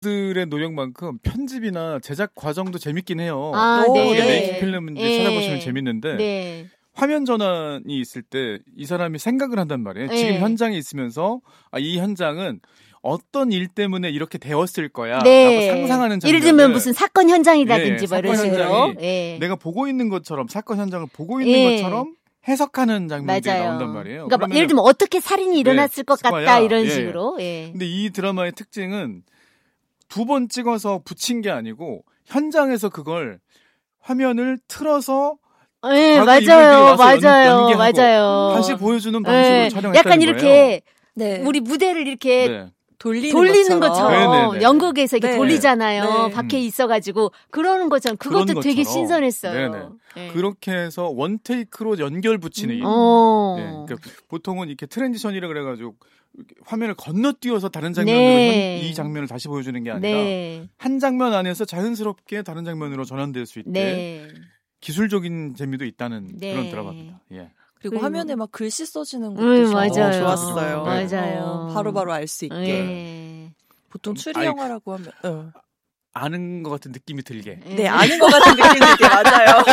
들의 노력만큼 편집이나 제작 과정도 재밌긴 해요. 네. 메이킹 필름인데 찾아보시면 재밌는데 네. 화면 전환이 있을 때 이 사람이 생각을 한단 말이에요. 네. 지금 현장에 있으면서 이 현장은 어떤 일 때문에 이렇게 되었을 거야 네. 라고 상상하는 장면. 예를 들면 무슨 사건 현장이라든지 뭐 이런 식으로. 현장이 예. 내가 보고 있는 것처럼 사건 현장을 보고 있는 것처럼 해석하는 장면들이 맞아요. 나온단 말이에요. 그러니까 예를 들면 어떻게 살인이 일어났을 것 같다 이런 식으로. 예. 근데 이 드라마의 특징은 2번 찍어서 붙인 게 아니고 현장에서 그걸 화면을 틀어서 네, 맞아요. 다시 보여주는 방식으로 촬영했다는 약간 거예요. 이렇게 우리 무대를 이렇게 돌리는 것처럼 연극에서 이렇게 돌리잖아요. 밖에 있어가지고 그러는 것처럼 그것도 되게 신선했어요. 네. 그렇게 해서 원테이크로 연결 붙이는 일. 그러니까 보통은 이렇게 트랜지션이라 그래가지고 화면을 건너뛰어서 다른 장면으로 이 장면을 다시 보여주는 게 아니라 한 장면 안에서 자연스럽게 다른 장면으로 전환될 수 있게 기술적인 재미도 있다는 그런 드라마입니다. 예. 그리고 화면에 막 글씨 써지는 것도 좋았어요. 맞아요. 바로바로 알 수 있게. 보통 추리 영화라고 하면 아는 것 같은 느낌이 들게. 네, 아는 것 같은 느낌이 들게 맞아요.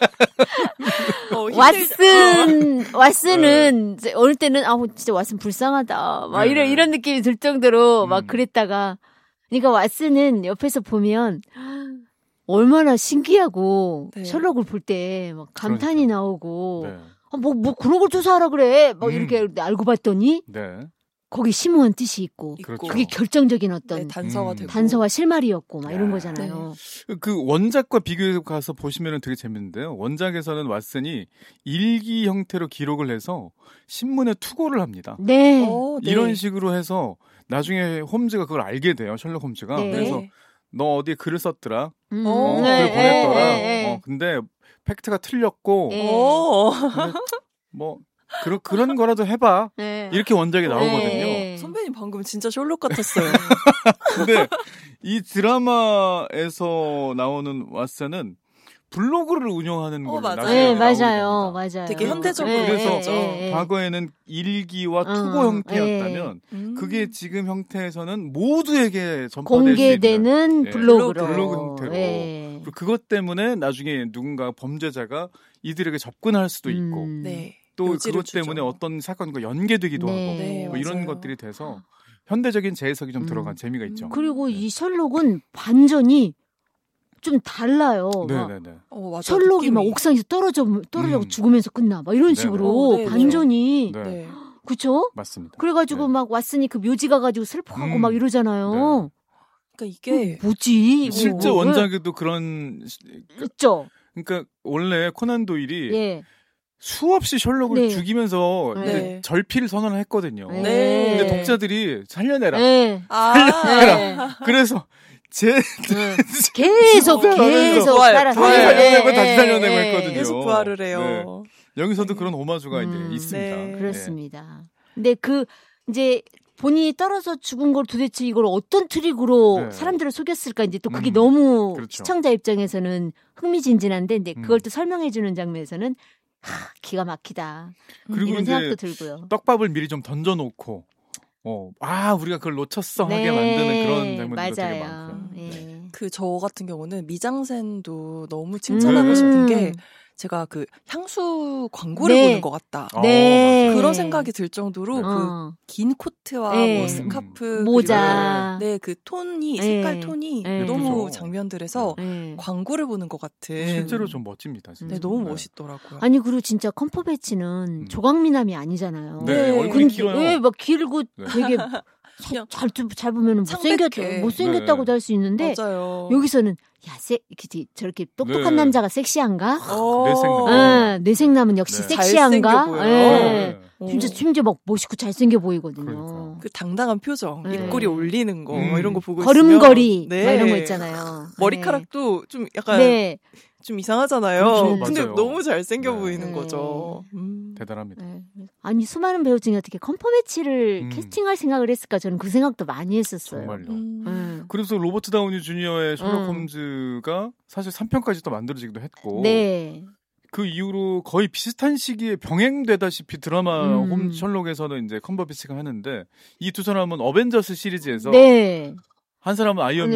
왓슨은 어느 때는 진짜 왓슨 불쌍하다. 막 이런 느낌이 들 정도로 막 그랬다가 그러니까 왓슨은 옆에서 보면 얼마나 신기하고 셜록을 볼 때 막 감탄이 나오고 뭐 그런 걸 조사하라 그래. 막 이렇게 알고 봤더니 거기 심오한 뜻이 있고 그게 결정적인 어떤 단서와 실마리였고 막 이런 거잖아요. 그 원작과 비교해 가서 보시면 되게 재밌는데요. 원작에서는 왓슨이 일기 형태로 기록을 해서 신문에 투고를 합니다. 이런 식으로 해서 나중에 홈즈가 그걸 알게 돼요. 셜록 홈즈가. 그래서 너 어디에 글을 썼더라. 글을 보냈더라. 근데 팩트가 틀렸고 뭐 그런 거라도 해봐. 이렇게 원작에 나오거든요. 선배님 방금 진짜 셜록 같았어요. 근데 이 드라마에서 나오는 왓슨은 블로그를 운영하는 걸로 나중에 맞아요. 되게 현대적으로. 그래서 과거에는 일기와 투고 형태였다면 그게 지금 형태에서는 모두에게 전파될 공개되는 수 있는 블로그 형태로. 그리고 그것 때문에 나중에 누군가 범죄자가 이들에게 접근할 수도 있고 또 그것 때문에 어떤 사건과 연계되기도 하고 뭐 이런 것들이 돼서 현대적인 재해석이 좀 들어간 재미가 있죠. 그리고 이 셜록은 반전이 좀 달라요. 셜록이 막 옥상에서 떨어져 죽으면서 끝나. 막 이런 식으로 반전이. 그쵸? 맞습니다. 그래가지고 막 왓슨이 그 묘지 가가지고 슬퍼하고 막 이러잖아요. 그러니까 이게 뭐지? 실제 원작에도 그런 있죠. 그러니까 원래 코난 도일이 수없이 셜록을 죽이면서 절필 선언을 했거든요. 근데 독자들이 살려내라. 살려내라. 그래서 계속 살려내고 다시 살려내고 했거든요. 계속 부활을 해요. 여기서도 그런 오마주가 이제 있습니다. 그렇습니다. 근데 이제 본인이 떨어져 죽은 걸 도대체 이걸 어떤 트릭으로 사람들을 속였을까 이제 또 그게 너무 시청자 입장에서는 흥미진진한데 근데 그걸 또 설명해주는 장면에서는 기가 막히다. 그리고 이런 생각도 들고요. 떡밥을 미리 좀 던져놓고 우리가 그걸 놓쳤어 하게 만드는 그런 장면들도 되게 많고요. 저 같은 경우는 미장센도 너무 칭찬하고 싶은 게 제가 그 향수 광고를 보는 것 같다. 그런 생각이 들 정도로 그 긴 코트와 뭐 스카프, 모자, 그 톤이 색깔 톤이 너무 장면들에서 광고를 보는 것 같은. 실제로 좀 멋집니다. 진짜. 너무 멋있더라고요. 아니 그리고 진짜 컴퍼배치는 조각미남이 아니잖아요. 얼굴이 길어요. 막 길고 되게 잘 보면 못생겼다고도 할 수 있는데 여기서는 저렇게 똑똑한 남자가 섹시한가? 뇌생남은 역시 섹시한가? 진짜 심지어 막 멋있고 잘생겨 보이거든요. 그러니까. 그 당당한 표정, 입꼬리 올리는 거 이런 거 보고 걸음걸이 막 이런 거 있잖아요. 머리카락도 좀 약간 좀 이상하잖아요. 그렇죠, 근데 맞아요. 너무 잘생겨 보이는 거죠. 대단합니다. 아니 수많은 배우 중에 어떻게 컴퍼배치를 캐스팅할 생각을 했을까? 저는 그 생각도 많이 했었어요. 정말요. 그래서 로버트 다우니 주니어의 셜록 홈즈가 사실 3편까지 또 만들어지기도 했고 그 이후로 거의 비슷한 시기에 병행되다시피 드라마 셜록에서는 이제 컴버비치가 하는데 이 두 사람은 어벤져스 시리즈에서 한 사람은 아이언